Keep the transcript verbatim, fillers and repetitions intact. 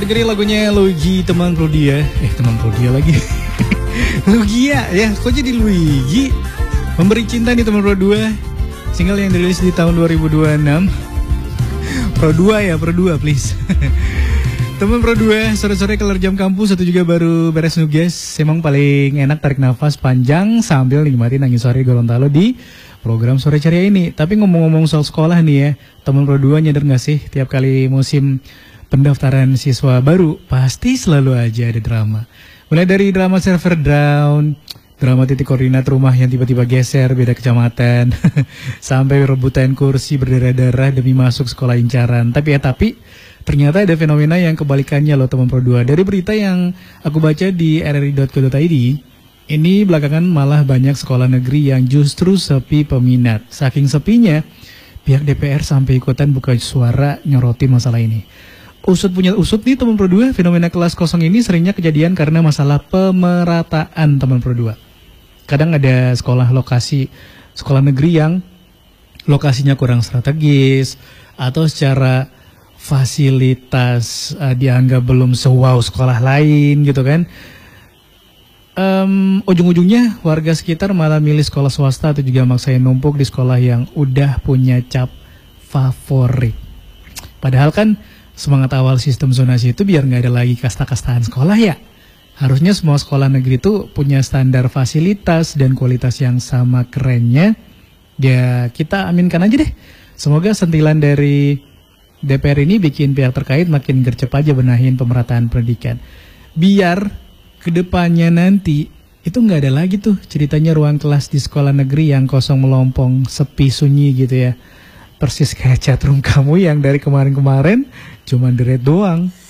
Dengerin lagunya Luigi teman Prodia. Eh teman Prodia lagi. Lugia ya, kok jadi Luigi? Memberi cinta nih teman Pro dua. Single yang dirilis di tahun dua ribu dua puluh enam. Pro dua ya, Pro dua please. Teman Pro dua, sore-sore kelar jam kampus atau juga baru beres nugas, emang paling enak tarik nafas panjang sambil nikmatin angin sore Gorontalo di program Sore Ceria ini. Tapi ngomong-ngomong soal sekolah nih ya, teman Pro dua nyadar gak sih tiap kali musim pendaftaran siswa baru pasti selalu aja ada drama. Mulai dari drama server down, drama titik koordinat rumah yang tiba-tiba geser beda kecamatan, sampai rebutan kursi berdarah-darah demi masuk sekolah incaran. Tapi ya tapi, ternyata ada fenomena yang kebalikannya loh teman Pro dua. Dari berita yang aku baca di r r i dot co dot i d, ini belakangan malah banyak sekolah negeri yang justru sepi peminat. Saking sepinya, pihak D P R sampai ikutan buka suara nyoroti masalah ini. Usut punya usut nih teman Pro dua, fenomena kelas kosong ini seringnya kejadian karena masalah pemerataan teman Pro dua. Kadang ada sekolah lokasi, sekolah negeri yang lokasinya kurang strategis atau secara fasilitas uh, dianggap belum sewow sekolah lain gitu kan. Um, ujung-ujungnya warga sekitar malah milih sekolah swasta atau juga maksain numpuk di sekolah yang udah punya cap favorit. Padahal kan semangat awal sistem zonasi itu biar nggak ada lagi kasta-kastaan sekolah ya. Harusnya semua sekolah negeri itu punya standar fasilitas dan kualitas yang sama kerennya. Ya kita aminkan aja deh. Semoga sentilan dari D P R ini bikin pihak terkait makin gercep aja benahin pemerataan pendidikan. Biar kedepannya nanti itu nggak ada lagi tuh ceritanya ruang kelas di sekolah negeri yang kosong melompong, sepi sunyi gitu ya. Persis kayak chatroom kamu yang dari kemarin-kemarin cuma deret doang.